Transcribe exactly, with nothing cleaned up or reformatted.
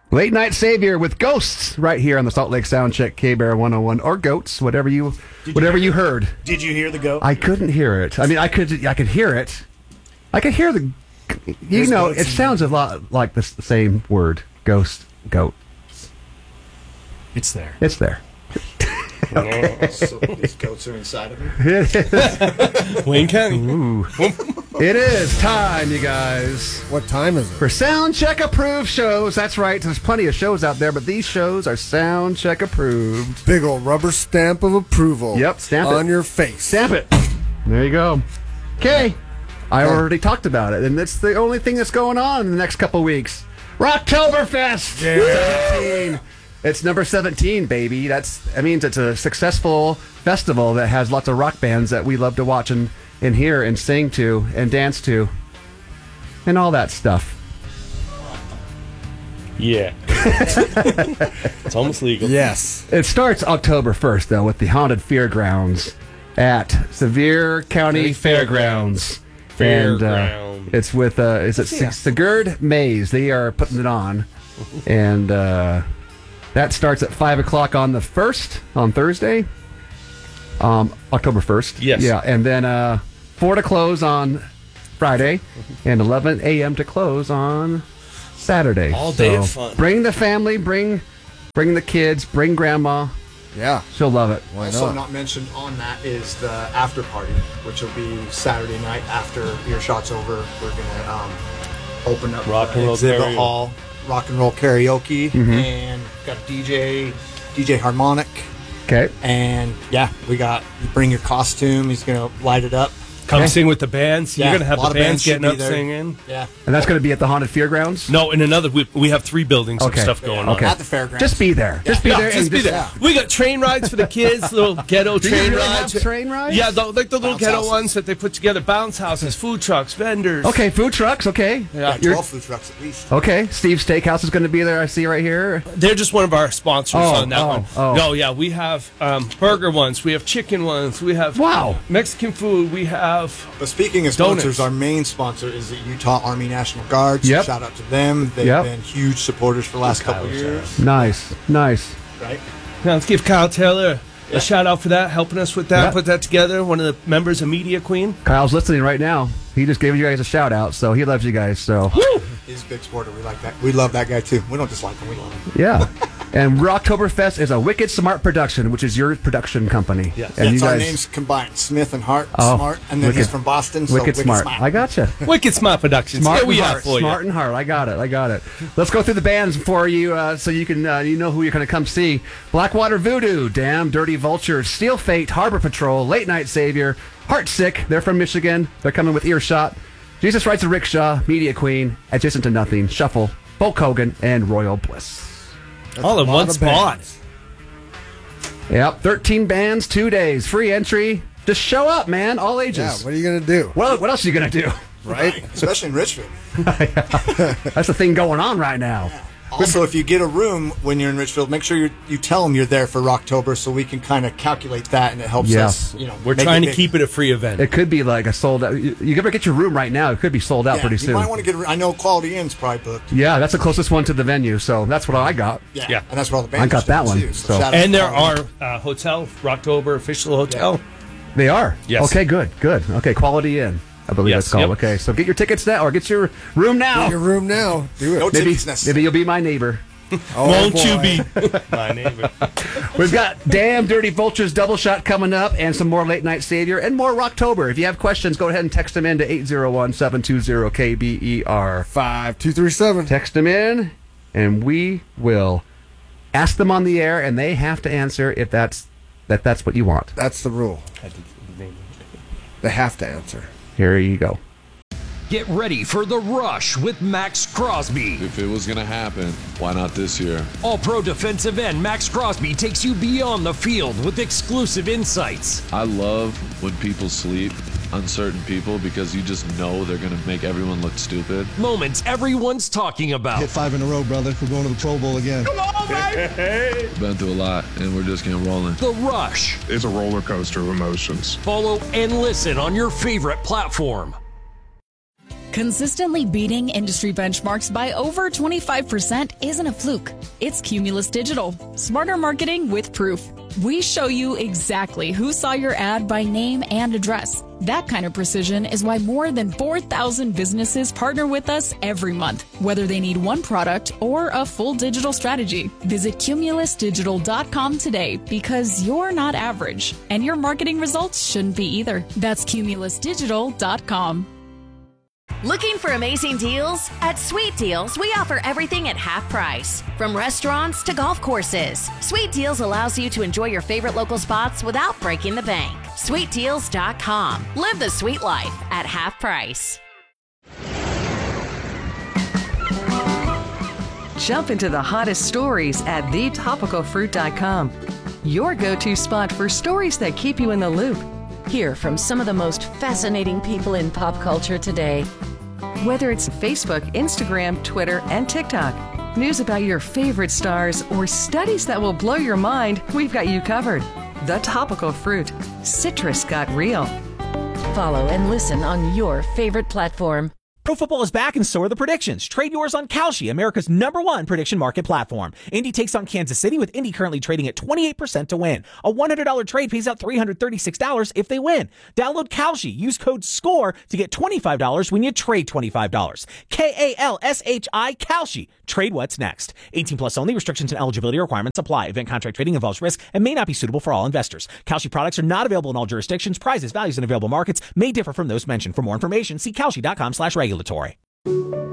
Late Night Savior with Ghosts right here on the Salt Lake Soundcheck K-Bear one oh one, or Goats, whatever you Did whatever you, you heard. Did you hear the goat? I couldn't hear it. I mean, I could I could hear it. I could hear the. You There's know, goats it in sounds a lot like the same word. Ghost, goat. It's there. It's there. So these goats are inside of me. Wayne County. Ooh. It is time, you guys, What time is it? for Soundcheck approved shows. That's right. There's plenty of shows out there, but these shows are Soundcheck approved. Big old rubber stamp of approval. Yep, stamp it. on your face. Stamp it. There you go. Okay. I already talked about it, and that's the only thing that's going on in the next couple weeks. Rocktoberfest! Yeah. It's number seventeen, baby. That's that means it's a successful festival that has lots of rock bands that we love to watch and, and hear and sing to and dance to and all that stuff. Yeah. It's almost legal. Yes. It starts October first, though, with the Haunted Fairgrounds at Sevier County Fairgrounds. And uh, Fairground. it's with, uh, is it Yeah. Sigurd Maze? They are putting it on. And uh, that starts at five o'clock on the first, on Thursday. Um, October first. Yes. Yeah, and then uh, four to close on Friday, and eleven a.m. to close on Saturday. All day So of fun. Bring the family, bring bring the kids, bring grandma. Yeah. She'll love it. Why Also not? not mentioned on that is the after party, which will be Saturday night after Earshot's over. We're gonna um, open up Rock and the roll exhibit karaoke. hall, rock and roll karaoke, and got a D J, D J Harmonic, Okay. and yeah, we got you bring your costume. He's gonna light it up. Come Okay. sing with the bands. Yeah, You're going to have a lot the of bands bands should getting be up there. singing. Yeah, And that's going to be at the Haunted Fairgrounds? No, in another, we, we have three buildings Okay. and stuff going Okay. on. at the fairgrounds. Just be there. Just be Yeah, there. just and be there. We got train rides for the kids, little ghetto Do you train really rides. have train rides? Yeah, the, like the little Bounce ghetto houses. ones that they put together. Bounce houses, food trucks, vendors. Okay, food trucks. Okay. yeah, You're- twelve food trucks at least. Okay. Steve Steakhouse is going to be there. I see right here. They're just one of our sponsors Oh, on that oh, one. oh. No, yeah, we have um, burger ones, we have chicken ones, we have Wow. Mexican food, we have. But speaking of Donuts. sponsors, our main sponsor is the Utah Army National Guard. So Yep. shout out to them. They've Yep. been huge supporters for the last couple of years. Nice. Nice. Right? Now let's give Kyle Taylor a shout out for that, helping us with that, Yeah. put that together. One of the members of Media Queen. Kyle's listening right now. He just gave you guys a shout out, so he loves you guys. So He's a big supporter. We like that. We love that guy too. We don't just like him. We love him. yeah. And Rocktoberfest is a Wicked Smart production, which is your production company. Yes. And That's you our guys, names combined. Smith and Hart, Oh, Smart, and then he's Wicked- from Boston. So Wicked, Smart. I gotcha. Wicked Smart Productions. Smart Here and we Heart. are for Smart you. and Heart. I got it. I got it. Let's go through the bands for you, uh, so you can uh, you know who you're going to come see. Blackwater Voodoo, Damn Dirty Vultures, Steel Fate, Harbor Patrol, Late Night Savior, Heartsick. They're from Michigan. They're coming with Earshot. Jesus Rides a Rickshaw, Media Queen, Adjacent to Nothing, Shuffle, Bulk Hogan, and Royal Bliss. That's All a in lot one of spot. bands. Yep, thirteen bands, two days, free entry. Just show up, man. All Yeah, ages. what are you going to do? Well, what else are you gonna do? Right? Especially in Richfield. That's the thing going on right now. Also, if you get a room when you're in Richfield, make sure you you tell them you're there for Rocktober, so we can kind of calculate that, and it helps Yeah. us. You know, We're make trying it to big. keep it a free event. It could be like a sold out. You, you ever get your room right now? It could be sold out Yeah, pretty you soon. might want to get. a- I know Quality Inn's probably booked. Yeah, that's the closest one to the venue, so that's what I got. Yeah, Yeah. and that's where all the bands I got are that staying, one, too, so- shout out And to there Quality are uh, hotel, Rocktober official hotel. They are. Yes. Okay, good, good. Okay, Quality Inn, I believe Yes, that's called. yep. Okay, so get your tickets now, or get your room now. Get your room now. Do it. No maybe, tickets necessary. maybe you'll be my neighbor. Oh, Won't boy. you be my neighbor? We've got Damn Dirty Vultures Double Shot coming up, and some more Late Night Savior, and more Rocktober. If you have questions, go ahead and text them in to eight zero one, seven two zero, K B E R. five two three seven. Text them in, and we will ask them on the air, and they have to answer if that's that that's what you want. That's the rule. They have to answer. Here you go. Get ready for The Rush with Max Crosby. If it was going to happen, why not this year? All-Pro defensive end Max Crosby takes you beyond the field with exclusive insights. I love when people sleep, uncertain people, because you just know they're going to make everyone look stupid. Moments everyone's talking about. Hit five in a row, brother. We're going to the Pro Bowl again. Been through a lot, and we're just getting rolling. The Rush. It's a roller coaster of emotions. Follow and listen on your favorite platform. Consistently beating industry benchmarks by over twenty-five percent isn't a fluke. It's Cumulus Digital. Smarter marketing with proof. We show you exactly who saw your ad by name and address. That kind of precision is why more than four thousand businesses partner with us every month, whether they need one product or a full digital strategy. Visit cumulus digital dot com today because you're not average, and your marketing results shouldn't be either. That's cumulus digital dot com. Looking for amazing deals? At Sweet Deals, we offer everything at half price. From restaurants to golf courses, Sweet Deals allows you to enjoy your favorite local spots without breaking the bank. sweet deals dot com. Live the sweet life at half price. Jump into the hottest stories at the topical fruit dot com. Your go-to spot for stories that keep you in the loop. Hear from some of the most fascinating people in pop culture today. Whether it's Facebook, Instagram, Twitter, and TikTok, news about your favorite stars, or studies that will blow your mind, we've got you covered. The Topical Fruit. Citrus got real. Follow and listen on your favorite platform. Pro football is back and so are the predictions. Trade yours on Kalshi, America's number one prediction market platform. Indy takes on Kansas City, with Indy currently trading at twenty-eight percent to win. A one hundred dollars trade pays out three hundred thirty-six dollars if they win. Download Kalshi. Use code SCORE to get twenty-five dollars when you trade twenty-five dollars. K A L S H I, Kalshi. Trade what's next. eighteen plus only. Restrictions and eligibility requirements apply. Event contract trading involves risk and may not be suitable for all investors. Kalshi products are not available in all jurisdictions. Prices, values, and available markets may differ from those mentioned. For more information, see kalshi dot com slash regulatory.